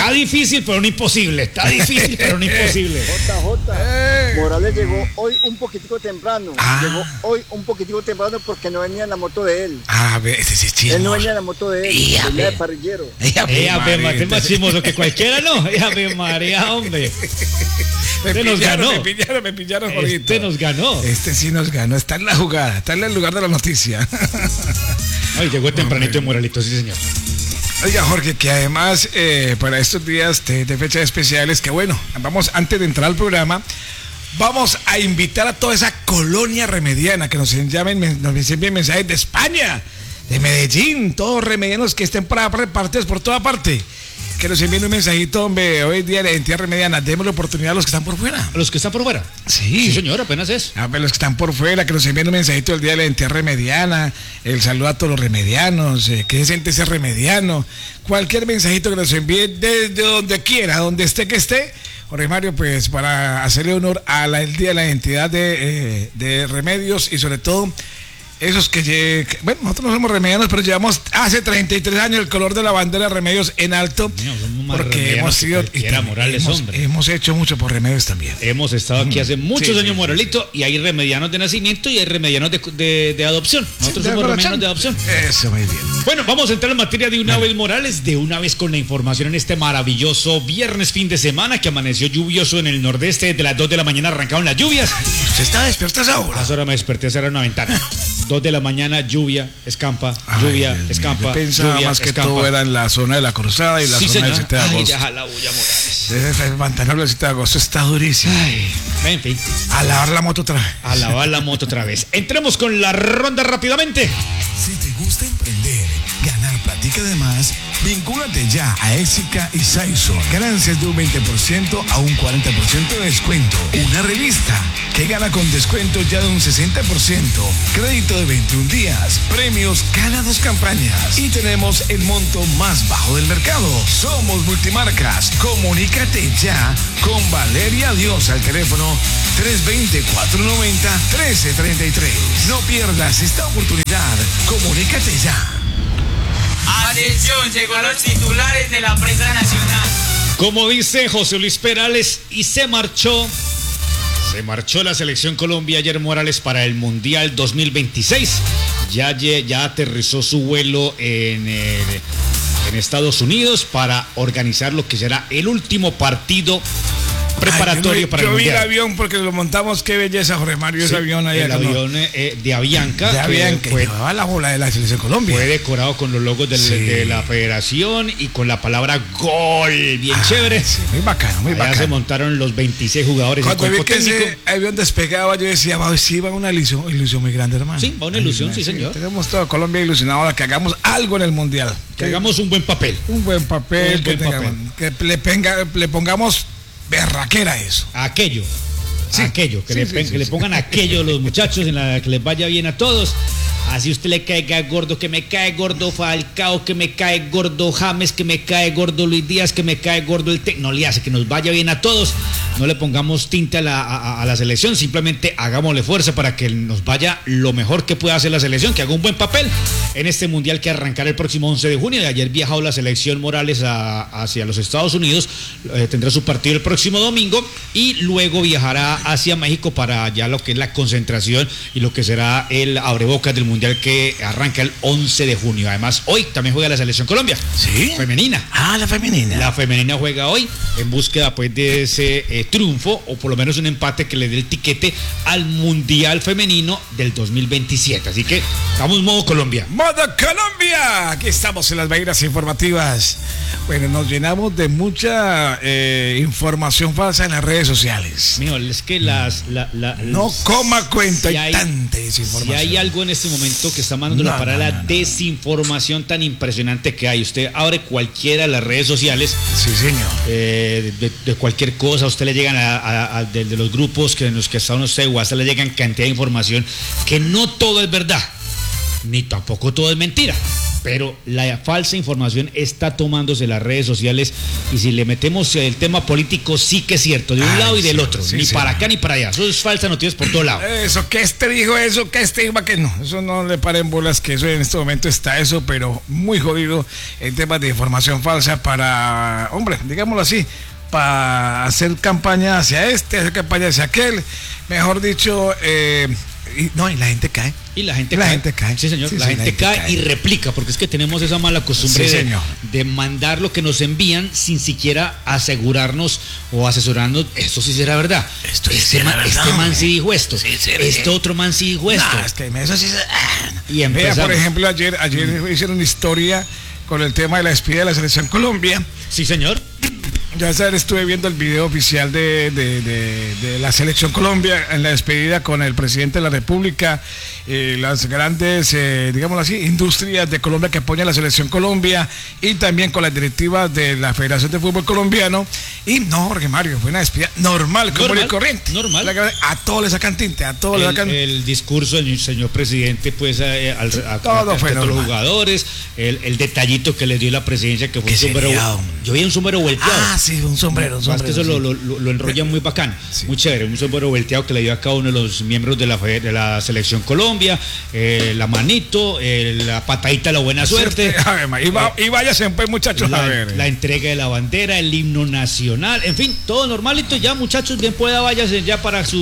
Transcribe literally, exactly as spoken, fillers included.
Está difícil, pero no imposible. Está difícil, pero no imposible. J J, Morales llegó hoy un poquitico temprano. Ah. Llegó hoy un poquitico temprano porque no venía en la moto de él. Ah, ve, ese sí es chismoso. Él no venía en la moto de él, Ea, venía ve. de parrillero. Ea, ve, Ella ve María, más chismoso que cualquiera, ¿no? Ella ve María, hombre. Me Usted nos pillaron, ganó. me pillaron, me pillaron, Jorgito. Este nos ganó. Este sí nos ganó, está en la jugada, está en el lugar de la noticia. Ay, llegó tempranito de Moralito, sí, señor. Oiga, Jorge, que además eh, para estos días de, de fechas especiales, que bueno, vamos, antes de entrar al programa, vamos a invitar a toda esa colonia remediana que nos llamen, nos envíen mensajes de España, de Medellín, todos remedianos que estén para repartidos por toda parte. Que nos envíen un mensajito, hombre, hoy día de identidad remediana, demos la oportunidad a los que están por fuera. ¿A los que están por fuera? Sí. Sí, señor, apenas es. A ver, los que están por fuera, que nos envíen un mensajito el día de la identidad remediana, el saludo a todos los remedianos, eh, que se siente ese remediano, cualquier mensajito que nos envíe desde donde quiera, donde esté que esté. Jorge Mario, pues para hacerle honor a la, el día de la identidad de, eh, de remedios y sobre todo esos que, que, bueno, nosotros no somos remedianos, pero llevamos hace treinta y tres años el color de la bandera de Remedios en alto. No, somos más porque hemos sido y Morales, hemos, hombre. hemos hecho mucho por Remedios también. Hemos estado aquí hace muchos Sí, años, sí, Moralito, y hay remedianos de nacimiento y hay remedianos de, de, de adopción. Nosotros Sí, somos de remedianos de adopción. Eso, muy bien. Bueno, vamos a entrar en materia de una vez, Morales, de una vez con la información en este maravilloso viernes fin de semana que amaneció lluvioso en el nordeste. Desde las dos de la mañana arrancaron las lluvias. ¿Usted está despierto a esa A hora? esa hora me desperté a cerrar una ventana. dos de la mañana, lluvia, escampa, lluvia, Ay, escampa, yo pensaba lluvia, más que escampa. todo era en la zona de la Cruzada y la Sí, zona del señor. siete de Ay, agosto. deja la bulla, Morales. Ese el pantalón del siete de agosto está durísimo. Ay, en fin, A lavar la moto otra vez. a lavar la moto otra vez. Entremos con la ronda rápidamente. Si te gusta emprender, ganar platica de más, vincúlate ya a Éxica y Saizo. Ganancias de un veinte por ciento a un cuarenta por ciento de descuento. Una revista que gana con descuento ya de un sesenta por ciento. Crédito de veintiún días. Premios cada dos campañas. Y tenemos el monto más bajo del mercado. Somos Multimarcas. Comunícate ya con Valeria Dios al teléfono tres dos cero, cuatro nueve cero, uno tres tres tres. No pierdas esta oportunidad. Comunícate ya. Atención, llegó a los titulares de la prensa nacional. Como dice José Luis Perales, y se marchó, se marchó la selección Colombia ayer, Morales, para el Mundial dos mil veintiséis. Ya, ya aterrizó su vuelo en, el, en Estados Unidos para organizar lo que será el último partido preparatorio. Ay, para yo el vi Mundial. el avión porque lo montamos, qué belleza, Jorge Mario, ese Sí, avión ahí. el acá, ¿no? avión eh, de Avianca, De Avianca, que que fue, llevaba la bola de la selección Colombia. fue decorado con los logos del- Sí. de la federación y con la palabra gol, bien Ah, chévere. sí, muy bacano, muy Allá se bacano. montaron los veintiséis jugadores del Cuando vi cuerpo que técnico. ese avión despegaba, yo decía, va, sí, va una ilusión, ilusión muy grande, hermano. Sí, va una ilusión, sí, señor. Tenemos todo Colombia ilusionado ahora que hagamos algo en el Mundial. Que hagamos un buen papel. un buen papel, Un que, buen tengamos- que le, penga- le pongamos berraquera a eso. Aquello. Sí. Aquello. Que, Sí, le, sí, pen- sí, que le sí. pongan aquello a los muchachos, en la que les vaya bien a todos. Así usted le caiga gordo, que me cae gordo Falcao, que me cae gordo James, que me cae gordo Luis Díaz, que me cae gordo el Tec. No le hace, que nos vaya bien a todos. No le pongamos tinte a la, a, a la selección, simplemente hagámosle fuerza para que nos vaya lo mejor que pueda hacer la selección, que haga un buen papel en este mundial que arrancará el próximo once de junio. De ayer viajó la selección Morales a- hacia los Estados Unidos, eh, tendrá su partido el próximo domingo y luego viajará hacia México para ya lo que es la concentración y lo que será el abrebocas del mundial que arranca el once de junio. Además, hoy también juega la selección Colombia. ¿Sí? Femenina. Ah, la femenina. La femenina juega hoy en búsqueda pues de ese eh, triunfo o por lo menos un empate que le dé el tiquete al Mundial Femenino del dos mil veintisiete. Así que estamos modo Colombia. Modo Colombia. Aquí estamos en las Bahías informativas. Bueno, nos llenamos de mucha eh, información falsa en las redes sociales. Mijo, es que las... La, la, No coma cuenta, si hay tanta desinformación. Si hay algo en este momento que está mandando No, la parada, no, la no, no. desinformación tan impresionante que hay. Usted abre cualquiera de las redes sociales, Sí, señor. eh, de, de cualquier cosa, a usted le llegan a, a- a- de, de los grupos que en los que está uno usted, o hasta le llegan cantidad de información que no todo es verdad, ni tampoco todo es mentira. pero la falsa información está tomándose las redes sociales y si le metemos el tema político sí que es cierto, de un Ay, lado y del sí, otro, sí, ni sí, para sí. acá ni para allá, eso es falsa noticias por todo lado. Eso, que este dijo eso, que este dijo que no, eso no le paren bolas, que eso en este momento está eso, pero muy jodido en temas de información falsa para, hombre, digámoslo así, para hacer campaña hacia este, hacer campaña hacia aquel, mejor dicho, eh, y, no, y la gente cae. Y la gente la cae. gente cae. Sí, señor, sí, la, sí, gente la gente cae, cae y replica, porque es que tenemos esa mala costumbre sí, de, de mandar lo que nos envían sin siquiera asegurarnos o asesorarnos, esto sí será verdad. Esto este, sí man, verdad, este man sí dijo esto, sí, sí, este sí. otro man sí dijo esto. No, es que eso sí se... Y empezamos. Vea, por ejemplo, ayer, ayer mm. hicieron una historia con el tema de la despedida de la Selección Colombia. Sí, señor. Ya ayer estuve viendo el video oficial de, de, de, de la Selección Colombia en la despedida con el presidente de la República, eh, las grandes, eh, digámoslo así, industrias de Colombia que apoyan a la Selección Colombia y también con las directivas de la Federación de Fútbol Colombiano. Y no, Jorge Mario, fue una despedida normal, como el corriente. Normal. La, a todos les sacan tinte, a todos el, les sacan... El discurso del señor presidente, pues, a, a, a, todo a, fue a todos los normal. Jugadores, el, el detallito que le dio la presidencia, que fue un sombrero. Sería? Yo vi un sombrero volteado. Ah, sí, un sombrero, un sombrero. Más que eso sí. lo, lo, lo, lo enrollan muy bacán, sí. Muy chévere, un sombrero volteado que le dio a cada uno de los miembros de la, de la Selección Colombia, eh, la manito, eh, la patadita de la buena suerte. suerte. Y, va, eh, y váyase pues, muchachos, la, a ver. La entrega de la bandera, el himno nacional, en fin, todo normalito ya, muchachos, bien pueda, váyase ya para su